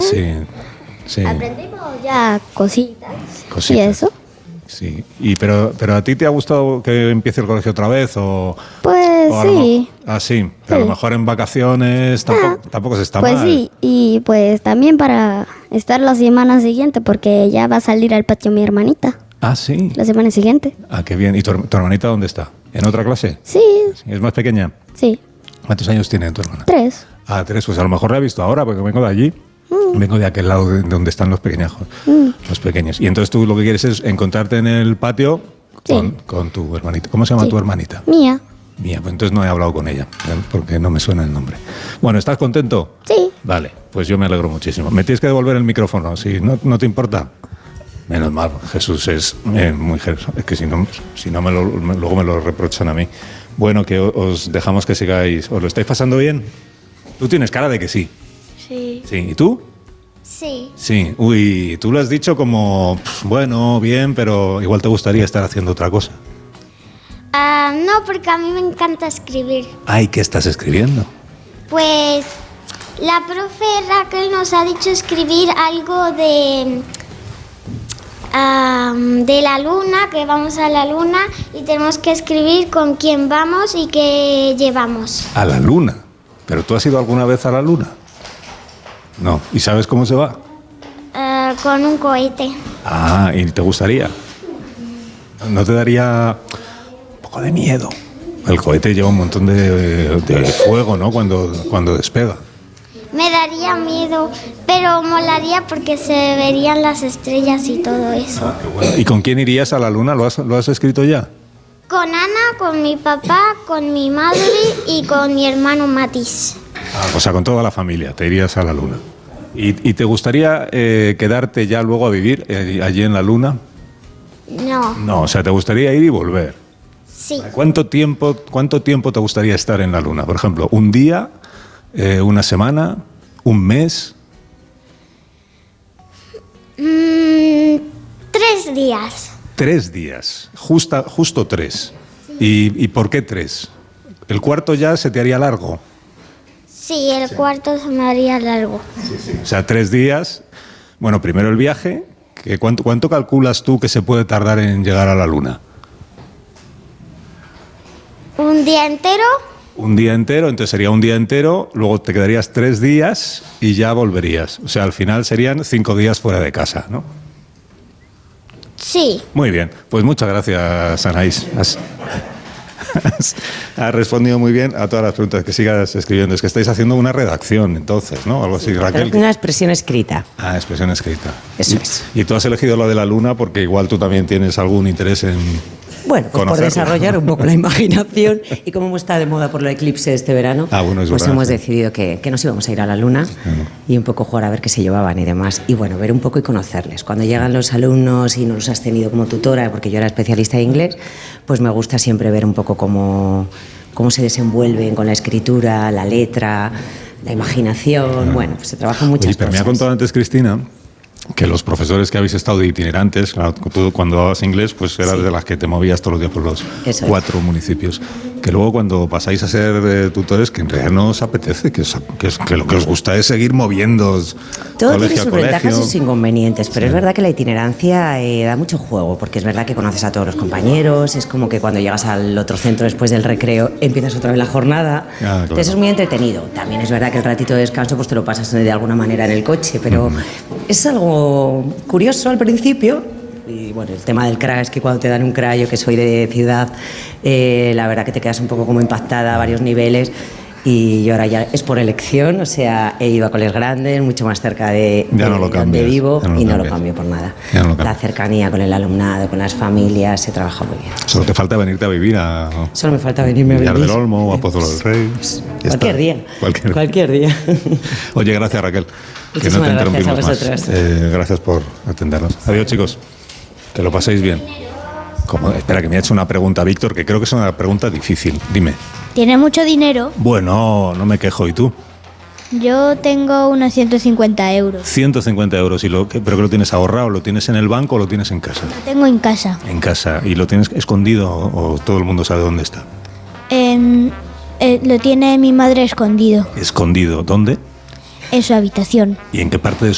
Sí, sí. Aprendimos ya cositas. Cositas. ¿Y eso? Sí. Pero ¿a ti te ha gustado que empiece el colegio otra vez? Pues sí. Sí. A lo mejor en vacaciones tampoco se está pues mal. Pues sí, y pues también para estar la semana siguiente, porque ya va a salir al patio mi hermanita. Ah, sí. La semana siguiente. Ah, qué bien. ¿Y tu hermanita dónde está? ¿En otra clase? Sí. ¿Es más pequeña? Sí. ¿Cuántos años tiene tu hermana? 3. Ah, 3. Pues a lo mejor la he visto ahora porque vengo de allí. Vengo de aquel lado de donde están los pequeñajos, los pequeños. Y entonces tú lo que quieres es encontrarte en el patio con tu hermanita. ¿Cómo se llama tu hermanita? Mía. Mía, pues entonces no he hablado con ella, porque no me suena el nombre. Bueno, ¿estás contento? Sí. Vale, pues yo me alegro muchísimo. Me tienes que devolver el micrófono, si no te importa. Menos mal, Jesús es muy generoso. Es que si no luego me lo reprochan a mí. Bueno, que os dejamos que sigáis. ¿Os lo estáis pasando bien? Tú tienes cara de que sí. Sí. Sí, ¿y tú? Sí. Sí. Uy, tú lo has dicho como, bueno, bien, pero igual te gustaría estar haciendo otra cosa. No, porque a mí me encanta escribir. Ay, ¿qué estás escribiendo? Pues la profe Raquel nos ha dicho escribir algo de la luna, que vamos a la luna y tenemos que escribir con quién vamos y qué llevamos. ¿A la luna? ¿Pero tú has ido alguna vez a la luna? No. ¿Y sabes cómo se va? Con un cohete. Ah, ¿y te gustaría? ¿No te daría un poco de miedo? El cohete lleva un montón de fuego, ¿no? Cuando despega. Me daría miedo, pero molaría porque se verían las estrellas y todo eso. Ah, qué bueno. ¿Y con quién irías a la luna? ¿Lo has escrito ya? Con Ana, con mi papá, con mi madre y con mi hermano Matis. O sea, con toda la familia, te irías a la luna. ¿Y te gustaría quedarte ya luego a vivir allí en la luna? No. No, o sea, ¿te gustaría ir y volver? Sí. ¿Cuánto tiempo te gustaría estar en la luna? Por ejemplo, ¿un día, una semana, un mes? 3 días. 3 días, justo 3. Sí. ¿Y por qué 3? ¿El cuarto ya se te haría largo? Sí, el cuarto se me haría largo. Sí. O sea, 3 días. Bueno, primero el viaje. ¿Cuánto calculas tú que se puede tardar en llegar a la luna? ¿Un día entero? Un día entero, entonces sería un día entero, luego te quedarías 3 días y ya volverías. O sea, al final serían 5 días fuera de casa, ¿no? Sí. Muy bien, pues muchas gracias, Anaís. Has respondido muy bien a todas las preguntas. Que sigas escribiendo. Es que estáis haciendo una redacción, entonces, ¿no? Algo así, Raquel. Una expresión escrita. Ah, expresión escrita. Eso es. Y tú has elegido lo de la luna porque igual tú también tienes algún interés en... Bueno, pues por desarrollar un poco la imaginación y como está de moda por el eclipse este verano, pues hemos decidido que nos íbamos a ir a la luna y un poco jugar a ver qué se llevaban y demás. Y bueno, ver un poco y conocerles. Cuando llegan los alumnos y no los has tenido como tutora, porque yo era especialista en inglés, pues me gusta siempre ver un poco cómo se desenvuelven con la escritura, la letra, la imaginación. Bueno, pues se trabajan muchas cosas. Me ha contado antes Cristina que los profesores que habéis estado de itinerantes, claro, tú cuando dabas inglés, pues eras de las que te movías todos los días por los 4 municipios. Que luego cuando pasáis a ser tutores, que en realidad no os apetece, que lo que os gusta es seguir moviendo. Todo tiene sus ventajas y sus inconvenientes, pero es verdad que la itinerancia da mucho juego, porque es verdad que conoces a todos los compañeros, es como que cuando llegas al otro centro después del recreo, empiezas otra vez la jornada. Claro. Entonces es muy entretenido. También es verdad que el ratito de descanso pues te lo pasas de alguna manera en el coche, pero es algo curioso al principio. Y bueno, el tema del crash, es que cuando te dan un crash, yo que soy de ciudad, la verdad que te quedas un poco como impactada a varios niveles. Y yo ahora ya es por elección, o sea, he ido a coles grandes, mucho más cerca de donde vivo, y no lo cambio por nada. La cercanía con el alumnado, con las familias, se trabaja muy bien. Solo te falta venirte a vivir a... Solo me falta venirme a vivir. Villar del Olmo o a Pozuelo del Rey. Cualquier día. Cualquier día. Oye, gracias, Raquel. Que no te interrumpimos más. Gracias por atendernos. Adiós, chicos. Que lo paséis bien. Espera, que me ha hecho una pregunta Víctor, que creo que es una pregunta difícil. Dime. ¿Tiene mucho dinero? Bueno, no me quejo. ¿Y tú? Yo tengo unos 150 euros. 150 euros. ¿Pero que lo tienes ahorrado? ¿Lo tienes en el banco o lo tienes en casa? Lo tengo en casa. En casa. ¿Y lo tienes escondido o todo el mundo sabe dónde está? Lo tiene mi madre escondido. ¿Escondido? ¿Dónde? En su habitación. ¿Y en qué parte de